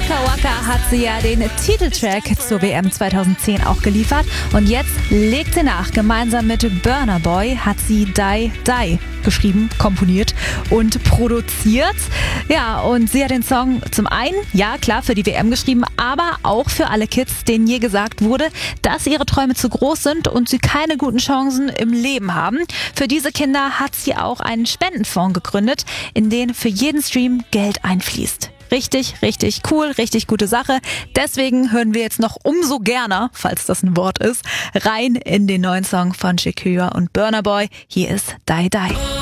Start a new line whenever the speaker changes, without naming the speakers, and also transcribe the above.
Waka Waka hat sie ja den Titeltrack zur WM 2010 auch geliefert und jetzt legt sie nach. Gemeinsam mit Burna Boy hat sie Die Die geschrieben, komponiert und produziert. Ja, und sie hat den Song zum einen, ja klar, für die WM geschrieben, aber auch für alle Kids, denen je gesagt wurde, dass ihre Träume zu groß sind und sie keine guten Chancen im Leben haben. Für diese Kinder hat sie auch einen Spendenfonds gegründet, in den für jeden Stream Geld einfließt. Richtig, richtig cool, richtig gute Sache. Deswegen hören wir jetzt noch umso gerne, falls das ein Wort ist, rein in den neuen Song von Shakira und Burna Boy. Hier ist Die Die.